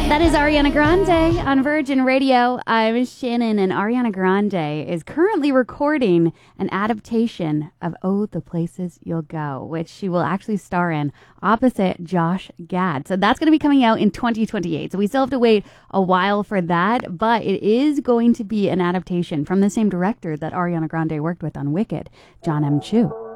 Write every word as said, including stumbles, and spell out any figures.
That is Ariana Grande on Virgin Radio. I'm Shannon, and Ariana Grande is currently recording an adaptation of Oh, the Places You'll Go, which she will actually star in opposite Josh Gad. So that's going to be coming out in twenty twenty-eight. So we still have to wait a while for that, but it is going to be an adaptation from the same director that Ariana Grande worked with on Wicked, John M. Chu.